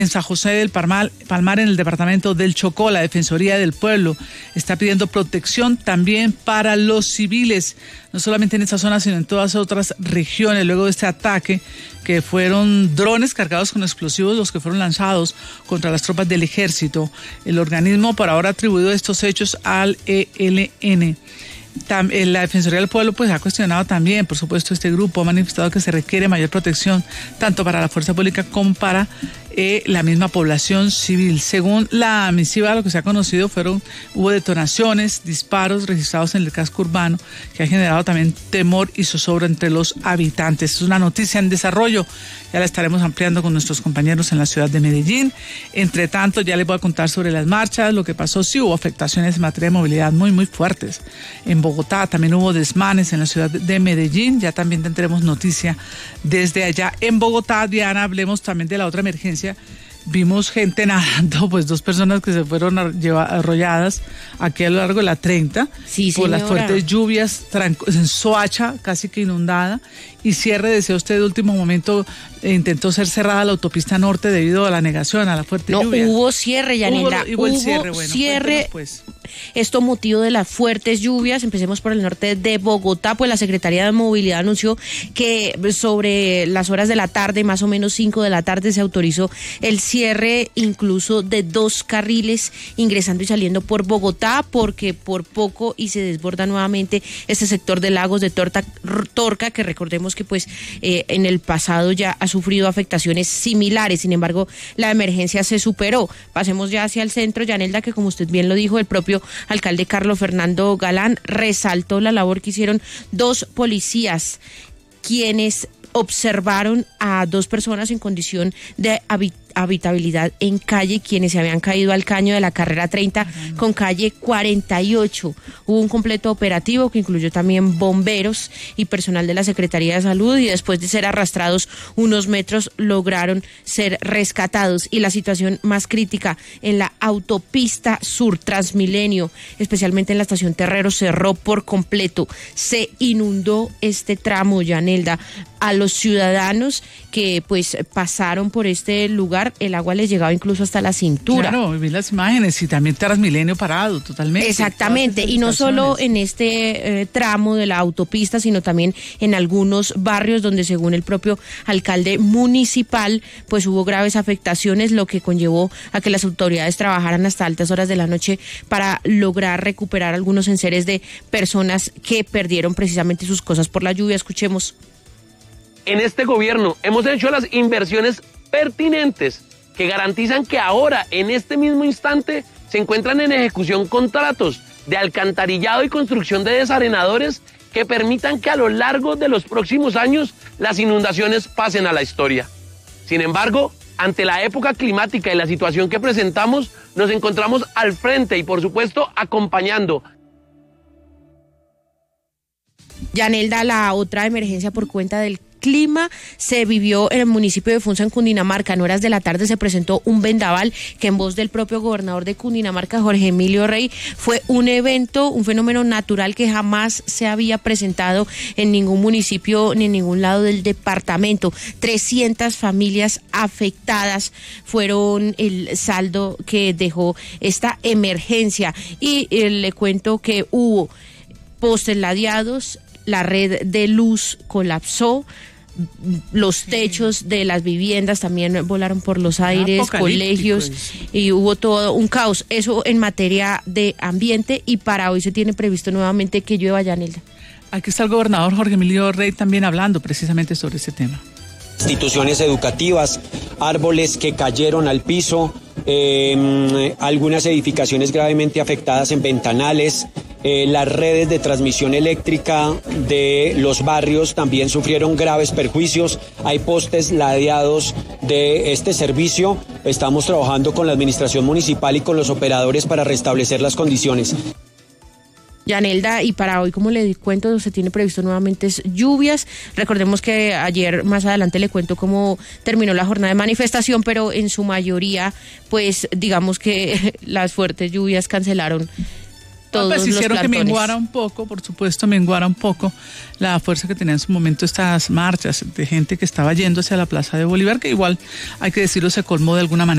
En San José del Palmar, en el departamento del Chocó, la Defensoría del Pueblo está pidiendo protección también para los civiles, no solamente en esta zona, sino en todas otras regiones, luego de este ataque que fueron drones cargados con explosivos los que fueron lanzados contra las tropas del ejército. El organismo por ahora atribuyó estos hechos al ELN. La Defensoría del Pueblo pues ha cuestionado también, por supuesto, este grupo ha manifestado que se requiere mayor protección tanto para la fuerza pública como para la misma población civil. Según la misiva, lo que se ha conocido hubo detonaciones, disparos registrados en el casco urbano que ha generado también temor y zozobra entre los habitantes. Es una noticia en desarrollo, ya la estaremos ampliando con nuestros compañeros en la ciudad de Medellín. Entre tanto, ya les voy a contar sobre las marchas, lo que pasó. Sí hubo afectaciones en materia de movilidad muy fuertes. En Bogotá también hubo desmanes en la ciudad de Medellín, ya también tendremos noticia desde allá. En Bogotá, Diana, hablemos también de la otra emergencia. Vimos gente nadando, pues 2 personas que se fueron arrolladas aquí a lo largo de la 30 por las fuertes lluvias en Soacha, casi que inundada, y cierre, decía usted, de último momento intentó ser cerrada la autopista norte debido a la negación, a la fuerte lluvia. No, hubo cierre, Yanela. Hubo el cierre, bueno, cierre. Pues. Esto motivo de las fuertes lluvias. Empecemos por el norte de Bogotá, pues la Secretaría de Movilidad anunció que sobre las horas de la tarde, más o menos 5 de la tarde, se autorizó el cierre incluso de 2 carriles ingresando y saliendo por Bogotá, porque por poco y se desborda nuevamente este sector de Lagos de Torca, que recordemos que pues en el pasado ya ha sufrido afectaciones similares. Sin embargo, la emergencia se superó. Pasemos ya hacia el centro, Yanelda, que como usted bien lo dijo, el propio alcalde Carlos Fernando Galán resaltó la labor que hicieron 2 policías, quienes observaron a 2 personas en condición de habitabilidad en calle, quienes se habían caído al caño de la carrera 30 con calle 48. Hubo un completo operativo que incluyó también bomberos y personal de la Secretaría de Salud, y después de ser arrastrados unos metros lograron ser rescatados. Y la situación más crítica en la autopista sur Transmilenio, especialmente en la estación Terrero, cerró por completo. Se inundó este tramo, Yanelda. A los ciudadanos que pues pasaron por este lugar, el agua les llegaba incluso hasta la cintura. Claro, vi las imágenes y también Transmilenio parado totalmente. Exactamente, y no solo en este tramo de la autopista, sino también en algunos barrios donde, según el propio alcalde municipal, pues hubo graves afectaciones, lo que conllevó a que las autoridades trabajaran hasta altas horas de la noche para lograr recuperar algunos enseres de personas que perdieron precisamente sus cosas por la lluvia. Escuchemos. En este gobierno hemos hecho las inversiones pertinentes que garantizan que ahora, en este mismo instante, se encuentran en ejecución contratos de alcantarillado y construcción de desarenadores que permitan que a lo largo de los próximos años las inundaciones pasen a la historia. Sin embargo, ante la época climática y la situación que presentamos, nos encontramos al frente y, por supuesto, acompañando. Yanelda, la otra emergencia por cuenta del clima se vivió en el municipio de Funza, en Cundinamarca. En horas de la tarde se presentó un vendaval que, en voz del propio gobernador de Cundinamarca, Jorge Emilio Rey, fue un evento, un fenómeno natural que jamás se había presentado en ningún municipio ni en ningún lado del departamento. 300 familias afectadas fueron el saldo que dejó esta emergencia, y le cuento que hubo postes ladeados, la red de luz colapsó, los techos de las viviendas también volaron por los aires, colegios, y hubo todo un caos. Eso en materia de ambiente, y para hoy se tiene previsto nuevamente que llueva, Yanelda. Aquí está el gobernador Jorge Emilio Rey también hablando precisamente sobre este tema. Instituciones educativas, árboles que cayeron al piso, algunas edificaciones gravemente afectadas en ventanales, las redes de transmisión eléctrica de los barrios también sufrieron graves perjuicios. Hay postes ladeados de este servicio. Estamos trabajando con la administración municipal y con los operadores para restablecer las condiciones. Yanelda, y para hoy, como le cuento, se tiene previsto nuevamente lluvias. Recordemos que ayer, más adelante le cuento cómo terminó la jornada de manifestación, pero en su mayoría, pues digamos que las fuertes lluvias cancelaron todos pues los hicieron que plantones. menguara un poco, por supuesto, menguara un poco la fuerza que tenían en su momento estas marchas de gente que estaba yendo hacia la Plaza de Bolívar, que igual, hay que decirlo, se colmó de alguna manera.